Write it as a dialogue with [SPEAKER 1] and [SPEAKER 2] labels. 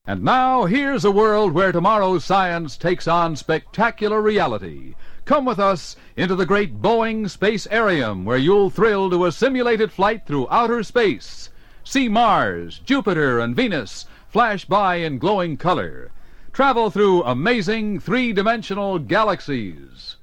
[SPEAKER 1] And now, here's a world where tomorrow's science takes on spectacular reality. Come with us into the great Boeing Space-Arium, where you'll thrill to a simulated flight through outer space. See Mars, Jupiter, and Venus flash by in glowing color. Travel through amazing three-dimensional galaxies.